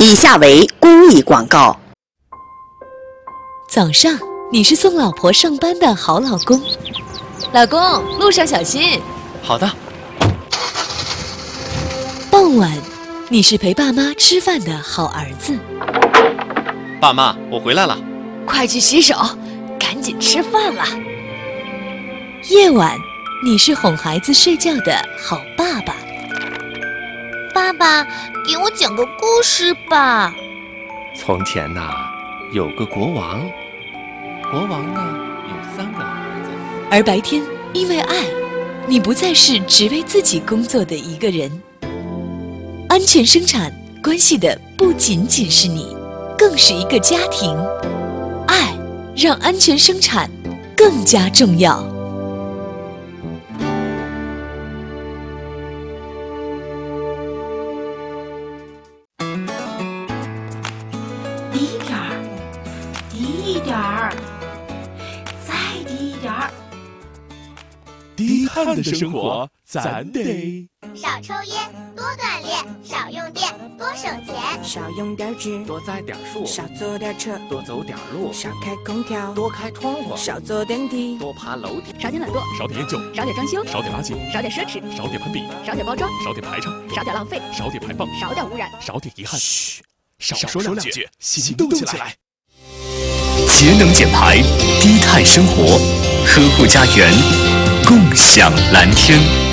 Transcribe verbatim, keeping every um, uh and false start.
以下为公益广告。 早上，你是送老婆上班的好老公。老公，路上小心。 好的。 傍晚，你是陪爸妈吃饭的好儿子。 爸妈，我回来了。 快去洗手，赶紧吃饭了。夜晚，你是哄孩子睡觉的好爸爸。 爸爸，给我讲个故事吧。 从前呐，有个国王，国王呢有三个儿子。 而白天，因为爱，你不再是只为自己工作的一个人。安全生产关系的不仅仅是你，更是一个家庭。爱让安全生产更加重要。 低一点儿，低一点儿，再低一点儿。 低碳的生活，咱得少抽烟，多锻炼；少用电，多省钱； 少用点纸， 多栽点树； 少坐点车， 多走点路； 少开空调， 多开窗户； 少坐电梯， 多爬楼梯； 少点懒惰， 少点厌旧， 少点装修， 少点垃圾， 少点奢侈， 少点攀比， 少点包装， 少点排场， 少点浪费， 少点排放， 少点污染， 少点遗憾。嘘，少说两句，行动起来。 节能减排，低碳生活，呵护家园，共享蓝天。